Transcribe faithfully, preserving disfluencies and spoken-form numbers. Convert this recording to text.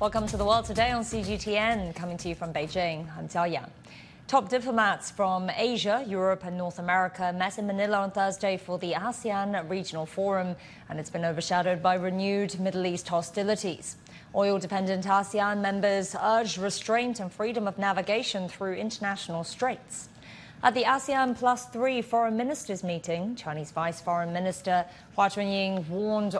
Welcome to the World Today on C G T N, coming to you from Beijing. I'm Jiao Yang. Top diplomats from Asia, Europe and North America met in Manila on Thursday for the ASEAN Regional Forum, and it's been overshadowed by renewed Middle East hostilities. Oil-dependent ASEAN members urged restraint and freedom of navigation through international straits. At the ASEAN Plus Three Foreign Ministers meeting, Chinese Vice Foreign Minister Hua Chunying warned